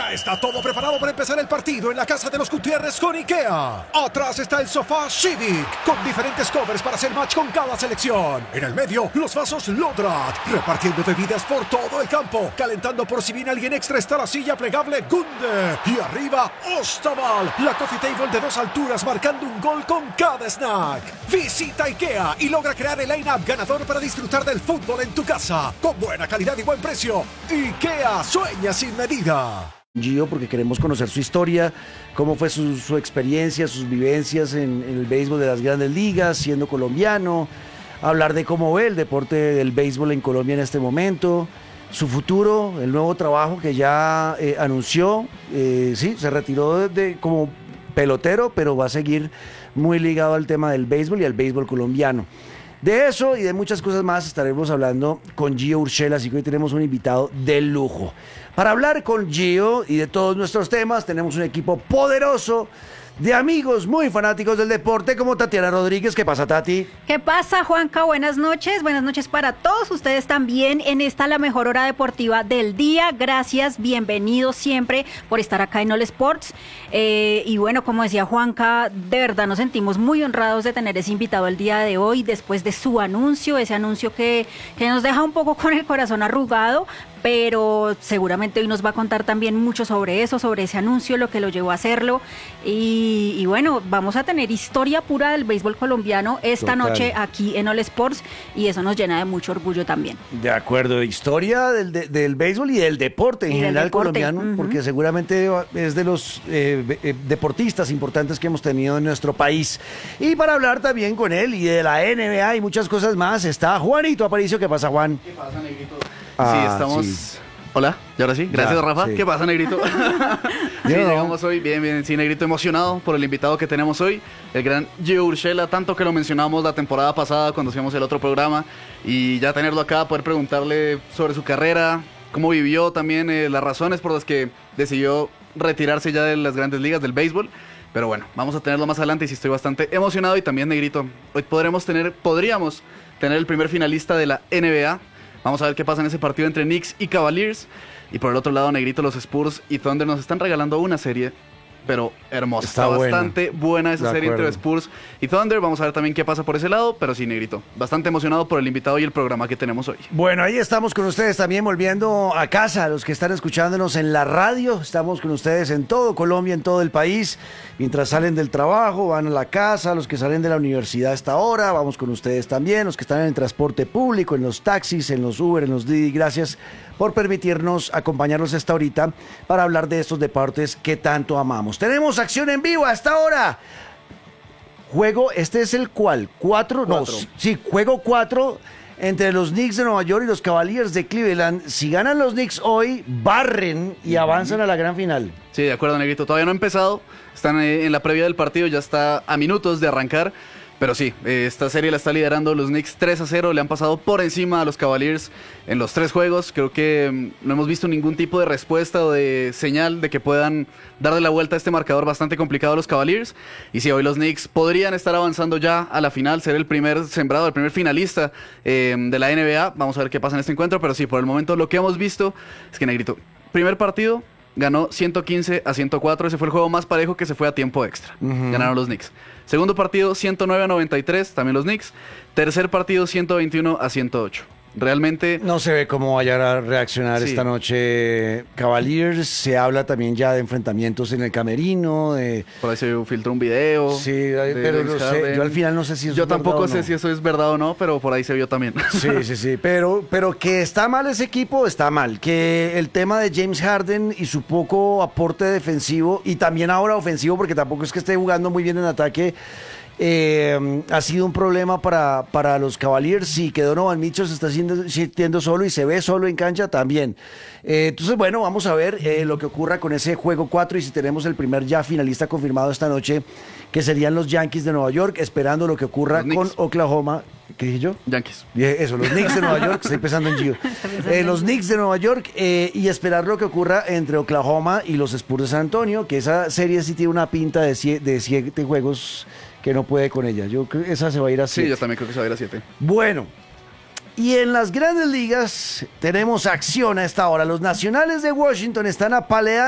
Ya está todo preparado para empezar el partido en la casa de los Gutiérrez con IKEA. Atrás está el sofá Civic, con diferentes covers para hacer match con cada selección. En el medio, los vasos Lodrat, repartiendo bebidas por todo el campo. Calentando por si viene alguien extra está la silla plegable Gunde. Y arriba, Ostaval, la coffee table de 2 alturas marcando un gol con cada snack. Visita IKEA y logra crear el line-up ganador para disfrutar del fútbol en tu casa. Con buena calidad y buen precio. IKEA, sueña sin medida. Gio, porque queremos conocer su historia, cómo fue su experiencia, sus vivencias en el béisbol de las grandes ligas, siendo colombiano, hablar de cómo ve el deporte del béisbol en Colombia en este momento, su futuro, el nuevo trabajo que ya anunció, sí, se retiró como pelotero, pero va a seguir muy ligado al tema del béisbol y al béisbol colombiano. De eso y de muchas cosas más estaremos hablando con Gio Urshela, así que hoy tenemos un invitado de lujo. Para hablar con Gio y de todos nuestros temas, tenemos un equipo poderoso de amigos muy fanáticos del deporte, como Tatiana Rodríguez. ¿Qué pasa, Tati? ¿Qué pasa, Juanca? Buenas noches para todos ustedes también en esta la mejor hora deportiva del día. Gracias, bienvenidos siempre por estar acá en All Sports. Y bueno, como decía Juanca, de verdad nos sentimos muy honrados de tener ese invitado el día de hoy, después de su anuncio, ese anuncio que nos deja un poco con el corazón arrugado, pero seguramente hoy nos va a contar también mucho sobre eso, sobre ese anuncio, lo que lo llevó a hacerlo. Y bueno, vamos a tener historia pura del béisbol colombiano esta noche aquí en All Sports, y eso nos llena de mucho orgullo también. De acuerdo, historia del béisbol y del deporte en general colombiano, porque seguramente es de los deportistas importantes que hemos tenido en nuestro país. Y para hablar también con él y de la NBA y muchas cosas más, está Juanito Aparicio. ¿Qué pasa, Juan? ¿Qué pasa, negrito? Sí, estamos... Sí. Hola, ¿y ahora sí? Gracias, ya, Rafa. Sí. ¿Qué pasa, negrito? Sí, llegamos hoy, bien, sí, negrito, emocionado por el invitado que tenemos hoy, el gran Gio Urshela, tanto que lo mencionamos la temporada pasada cuando hacíamos el otro programa, y ya tenerlo acá, poder preguntarle sobre su carrera, cómo vivió también, las razones por las que decidió retirarse ya de las grandes ligas del béisbol. Pero bueno, vamos a tenerlo más adelante y sí estoy bastante emocionado. Y también, negrito, hoy podríamos tener el primer finalista de la NBA. Vamos a ver qué pasa en ese partido entre Knicks y Cavaliers. Y por el otro lado, negrito, los Spurs y Thunder nos están regalando una serie, pero hermosa. Está bastante buena esa serie entre Spurs y Thunder. Vamos a ver también qué pasa por ese lado. Pero sí, negrito, bastante emocionado por el invitado y el programa que tenemos hoy. Bueno, ahí estamos con ustedes también volviendo a casa. Los que están escuchándonos en la radio, estamos con ustedes en todo Colombia, en todo el país. Mientras salen del trabajo, van a la casa. Los que salen de la universidad a esta hora, vamos con ustedes también. Los que están en el transporte público, en los taxis, en los Uber, en los Didi. Gracias por permitirnos acompañarnos esta horita para hablar de estos deportes que tanto amamos. Tenemos acción en vivo hasta ahora. Juego, este es el cual, juego 4 entre los Knicks de Nueva York y los Cavaliers de Cleveland. Si ganan los Knicks hoy, barren y avanzan a la gran final. Sí, de acuerdo, negrito, todavía no ha empezado, están en la previa del partido, ya está a minutos de arrancar. Pero sí, esta serie la está liderando los Knicks 3-0, le han pasado por encima a los Cavaliers en los 3 juegos. Creo que no hemos visto ningún tipo de respuesta o de señal de que puedan darle la vuelta a este marcador bastante complicado a los Cavaliers. Y sí, hoy los Knicks podrían estar avanzando ya a la final, ser el primer sembrado, el primer finalista de la NBA. Vamos a ver qué pasa en este encuentro, pero sí, por el momento lo que hemos visto es que, negrito, primer partido ganó 115-104, ese fue el juego más parejo que se fue a tiempo extra. Ganaron los Knicks. Segundo partido, 109-93, también los Knicks. Tercer partido, 121-108. Realmente... No se ve cómo vaya a reaccionar esta noche Cavaliers. Se habla también ya de enfrentamientos en el camerino. Por ahí se filtró un video. Sí, pero no sé, yo al final no sé si eso yo tampoco sé si eso es verdad o no, pero por ahí se vio también. Sí. Pero que está mal ese equipo, está mal. Que el tema de James Harden y su poco aporte defensivo, y también ahora ofensivo, porque tampoco es que esté jugando muy bien en ataque, ha sido un problema para los Cavaliers. Sí, que Donovan Mitchell se está sintiendo solo y se ve solo en cancha también. Entonces, bueno, vamos a ver lo que ocurra con ese juego 4 y si tenemos el primer ya finalista confirmado esta noche, que serían los Yankees de Nueva York, esperando lo que ocurra con Oklahoma. ¿Qué dije yo? Yankees. Eso, los Knicks de Nueva York, estoy pensando en Gio. Los Knicks de Nueva York y esperar lo que ocurra entre Oklahoma y los Spurs de San Antonio, que esa serie sí tiene una pinta de 7 juegos que no puede con ella. Yo creo que esa se va a ir a 7. Sí, yo también creo que se va a ir a 7. Bueno, y en las grandes ligas tenemos acción a esta hora. Los Nacionales de Washington están apaleando